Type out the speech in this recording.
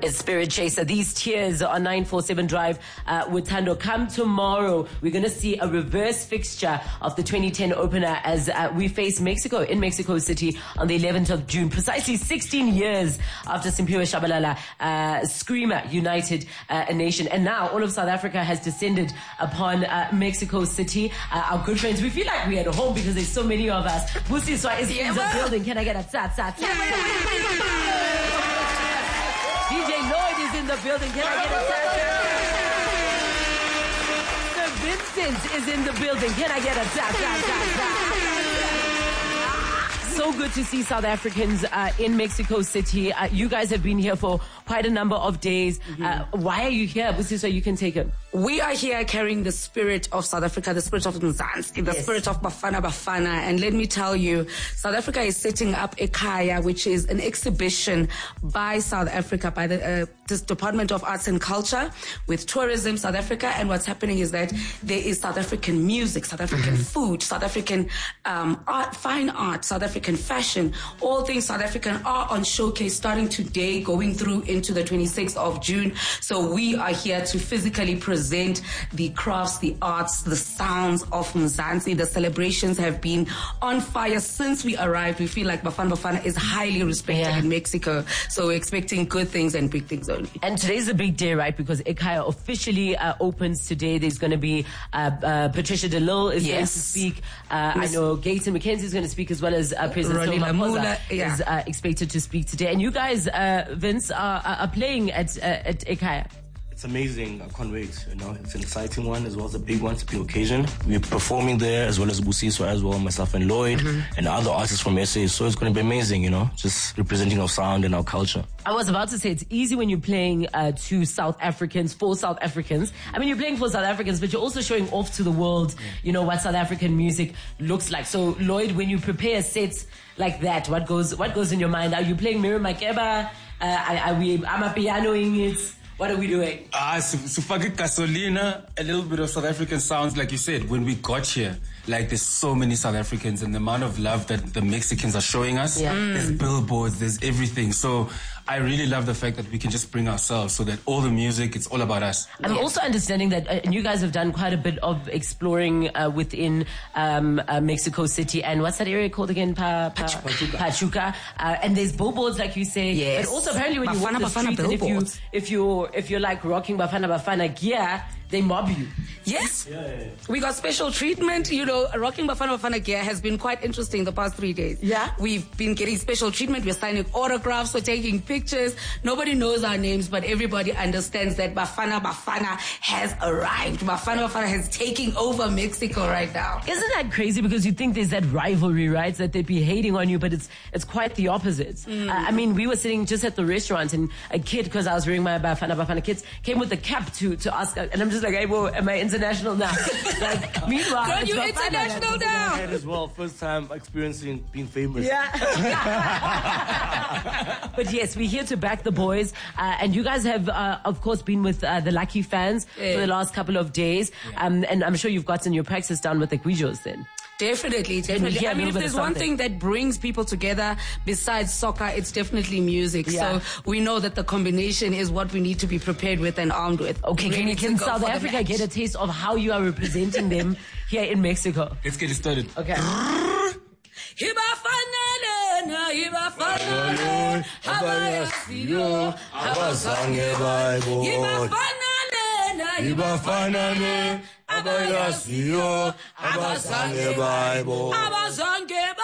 It's Spirit Chaser. These tears on 947 Drive with Tando. Come tomorrow, we're going to see a reverse fixture of the 2010 opener as we face Mexico in Mexico City on the 11th of June, precisely 16 years after Simphiwe Shabalala Screamer united a nation. And now all of South Africa has descended upon Mexico City. Our good friends, we feel like we're at home because there's so many of us. Busiswa is in the building. Can I get a ta-ta-ta? DJ Lloyd is in the building. Can I get a ta-ta? Sir Vincent is in the building. Can I get a ta-ta-ta-ta? So good to see South Africans in Mexico City. You guys have been here for quite a number of days. Why are you here? So you can take it. We are here carrying the spirit of South Africa, the spirit of Mzansi, the spirit of Bafana Bafana. And let me tell you, South Africa is setting up Ekhaya, which is an exhibition by South Africa, by the Department of Arts and Culture with Tourism South Africa. And what's happening is that there is South African music, South African food, South African art, fine art, South African fashion. All things South African are on showcase starting today, going through into the 26th of June. So we are here to physically present the crafts, the arts, the sounds of Mzansi. The celebrations have been on fire since we arrived. We feel like Bafana Bafana is highly respected in Mexico. So we're expecting good things and big things only. And today's a big day, right? Because Ekhaya officially opens today. There's going to be Patricia de Lille is going to speak. I know Gayton McKenzie is going to speak, as well as President Cyril Ramaphosa is expected to speak today. And you guys, Vince, are playing at Ekhaya. It's amazing. I can't wait. You know, it's an exciting one as well as a big one. It's a big occasion. We're performing there as well as Busiswa as well, myself and Lloyd and other artists from SA. So it's going to be amazing, you know, just representing our sound and our culture. I was about to say it's easy when you're playing to South Africans, for South Africans. I mean, you're playing for South Africans, but you're also showing off to the world, you know, what South African music looks like. So, Lloyd, when you prepare sets like that, what goes in your mind? Are you playing Miriam Makeba? I'm a pianoing it. What are we doing? Sufagi Gasolina, a little bit of South African sounds, like you said, when we got here. Like, there's so many South Africans, and the amount of love that the Mexicans are showing us. There's billboards, there's everything. So I really love the fact that we can just bring ourselves, so that all the music, it's all about us. I'm also understanding that and you guys have done quite a bit of exploring within Mexico City. And what's that area called again? Pachuca. And there's billboards, like you say. But also apparently when you walk the streets, and if you're like rocking Bafana Bafana gear, they mob you. Yes. We got special treatment. You know, rocking Bafana Bafana gear has been quite interesting the past 3 days. We've been getting special treatment. We're signing autographs. We're taking pictures. Nobody knows our names, but everybody understands that Bafana Bafana has arrived. Bafana Bafana has taken over Mexico right now. Isn't that crazy? Because you think there's that rivalry, right? That they'd be hating on you, but it's quite the opposite. I mean, we were sitting just at the restaurant, and a kid, because I was wearing my Bafana Bafana kids, came with a cap to ask, and I'm just like, hey, well, am I international now? Like, meanwhile, girl, you international now. As well, first time experiencing being famous. But yes, we're here to back the boys, and you guys have, of course, been with the Lucky Fans for the last couple of days, and I'm sure you've gotten your practice done with the Guijos then. Definitely. I mean, if there's one thing that brings people together besides soccer, it's definitely music. So we know that the combination is what we need to be prepared with and armed with. Okay, can South Africa get a taste of how you are representing them here in Mexico? Let's get it started. Okay. Abazange Bible.